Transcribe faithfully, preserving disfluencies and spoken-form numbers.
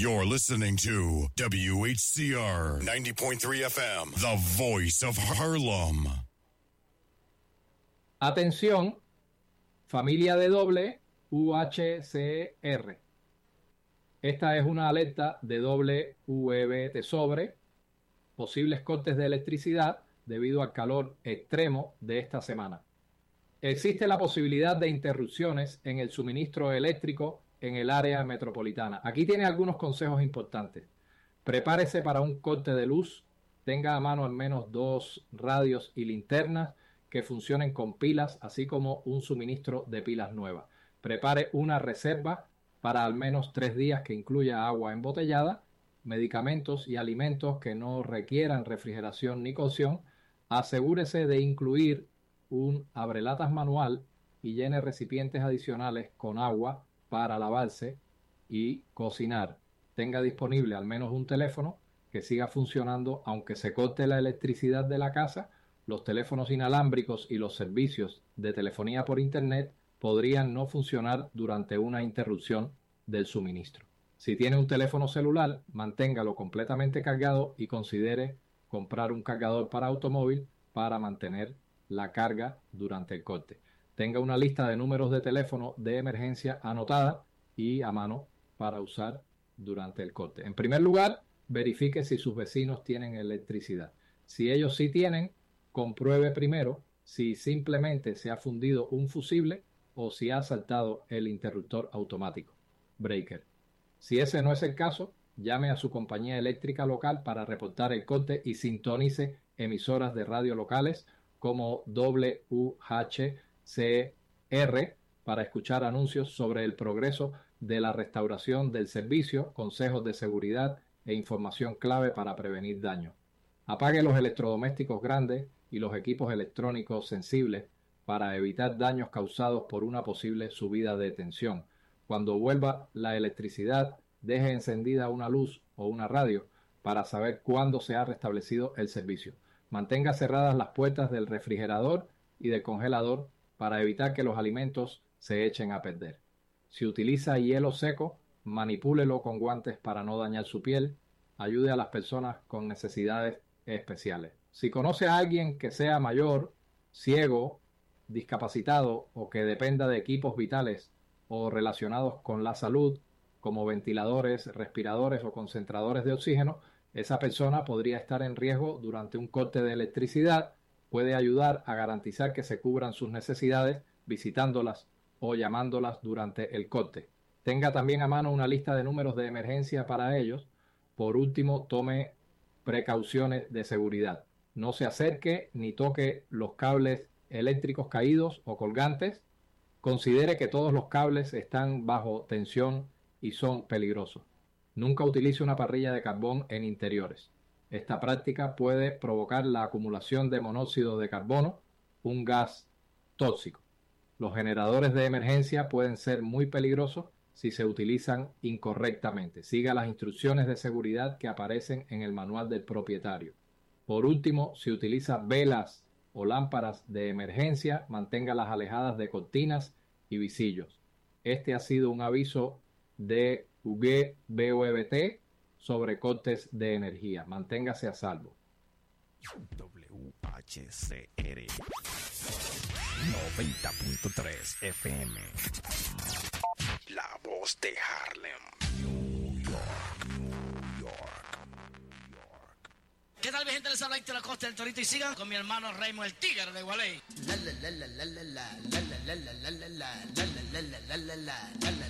You're listening to W H C R ninety point three F M, the voice of Harlem. Atención, familia de doble U H C R. Esta es una alerta de doble U E B T sobre posibles cortes de electricidad debido al calor extremo de esta semana. Existe la posibilidad de interrupciones en el suministro eléctrico en el área metropolitana. Aquí tiene algunos consejos importantes. Prepárese para un corte de luz. Tenga a mano al menos dos radios y linternas que funcionen con pilas, así como un suministro de pilas nuevas. Prepare una reserva para al menos tres días que incluya agua embotellada, medicamentos y alimentos que no requieran refrigeración ni cocción. Asegúrese de incluir un abrelatas manual y llene recipientes adicionales con agua para lavarse y cocinar. Tenga disponible al menos un teléfono que siga funcionando aunque se corte la electricidad de la casa. Los teléfonos inalámbricos y los servicios de telefonía por internet podrían no funcionar durante una interrupción del suministro. Si tiene un teléfono celular, manténgalo completamente cargado y considere comprar un cargador para automóvil para mantener la carga durante el corte. Tenga una lista de números de teléfono de emergencia anotada y a mano para usar durante el corte. En primer lugar, verifique si sus vecinos tienen electricidad. Si ellos sí tienen, compruebe primero si simplemente se ha fundido un fusible o si ha saltado el interruptor automático, breaker. Si ese no es el caso, llame a su compañía eléctrica local para reportar el corte y sintonice emisoras de radio locales como W H C R para escuchar anuncios sobre el progreso de la restauración del servicio, consejos de seguridad e información clave para prevenir daños. Apague los electrodomésticos grandes y los equipos electrónicos sensibles para evitar daños causados por una posible subida de tensión. Cuando vuelva la electricidad, deje encendida una luz o una radio para saber cuándo se ha restablecido el servicio. Mantenga cerradas las puertas del refrigerador y del congelador para evitar que los alimentos se echen a perder. Si utiliza hielo seco, manipúlelo con guantes para no dañar su piel. Ayude a las personas con necesidades especiales. Si conoce a alguien que sea mayor, ciego, discapacitado o que dependa de equipos vitales o relacionados con la salud, como ventiladores, respiradores o concentradores de oxígeno, esa persona podría estar en riesgo durante un corte de electricidad. Puede ayudar a garantizar que se cubran sus necesidades visitándolas o llamándolas durante el corte. Tenga también a mano una lista de números de emergencia para ellos. Por último, tome precauciones de seguridad. No se acerque ni toque los cables eléctricos caídos o colgantes. Considere que todos los cables están bajo tensión y son peligrosos. Nunca utilice una parrilla de carbón en interiores. Esta práctica puede provocar la acumulación de monóxido de carbono, un gas tóxico. Los generadores de emergencia pueden ser muy peligrosos si se utilizan incorrectamente. Siga las instrucciones de seguridad que aparecen en el manual del propietario. Por último, si utiliza velas o lámparas de emergencia, manténgalas alejadas de cortinas y visillos. Este ha sido un aviso de U G B O E B T sobre cortes de energía. Manténgase a salvo. W H C R noventa punto tres F M, la voz de Harlem, New York, New York, New York. ¿Qué tal, mi gente? Les habla Héctor Acosta del Torito y sigan con mi hermano Raymond el Tigre de Gualey. La la la la la la la la la la la la la la la la la la la la